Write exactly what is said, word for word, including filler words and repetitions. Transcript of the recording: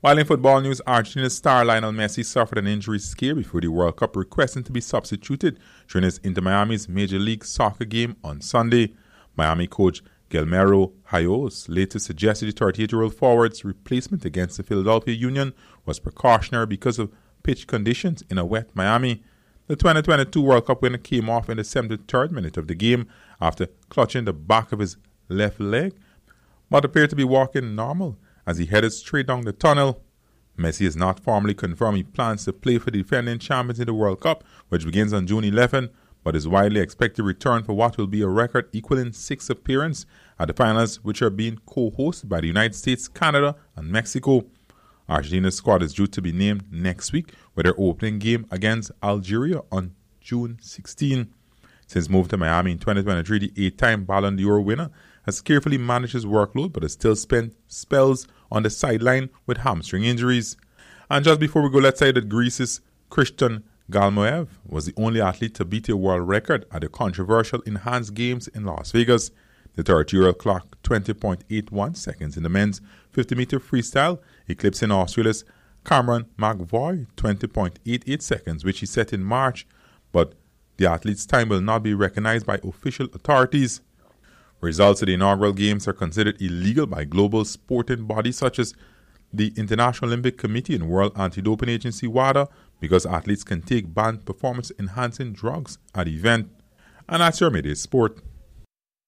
While in football news, Argentina star Lionel Messi suffered an injury scare before the World Cup, requesting to be substituted during his Inter Miami's Major League Soccer game on Sunday. Miami coach Guillermo Hayos later suggested the thirty-eight-year-old forward's replacement against the Philadelphia Union was precautionary because of pitch conditions in a wet Miami. The twenty twenty-two World Cup winner came off in the seventy-third minute of the game after clutching the back of his left leg, but appeared to be walking normal as he headed straight down the tunnel. Messi has not formally confirmed he plans to play for the defending champions in the World Cup, which begins on June eleventh, but is widely expected to return for what will be a record equaling six appearances at the finals, which are being co-hosted by the United States, Canada, and Mexico. Argentina's squad is due to be named next week with their opening game against Algeria on June sixteenth. Since moving to Miami in twenty twenty-three, the eight-time Ballon d'Or winner has carefully managed his workload but has still spent spells on the sideline with hamstring injuries. And just before we go, let's say that Greece's Christian Galmoev was the only athlete to beat a world record at the controversial Enhanced Games in Las Vegas. The thirty-year-old clocked twenty point eight one seconds in the men's fifty-meter freestyle, eclipsing Australia's Cameron McVoy twenty point eight eight seconds, which he set in March, but the athlete's time will not be recognized by official authorities. Results of the inaugural games are considered illegal by global sporting bodies such as the International Olympic Committee and World Anti-Doping Agency WADA because athletes can take banned performance-enhancing drugs at the event. And that's your Midday Sport.